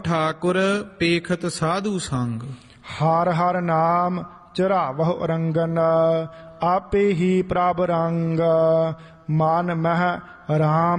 ਠਾਕੁਰ ਪੇਖਤ ਸਾਧੂ ਸੰਗ। ਹਰ ਹਰ ਨਾਮ ਚਰਾਵਹੁ ਰੰਗਨ, ਆਪੇ ਹੀ ਪ੍ਰਭ ਰੰਗ। ਮਨ ਮਹਿ ਰਾਮ